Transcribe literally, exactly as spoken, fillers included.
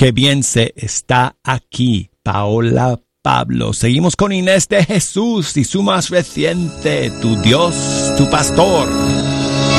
Qué bien se está aquí, Paola Pablo. Seguimos con Inés de Jesús y su más reciente, Tu Dios, tu Pastor.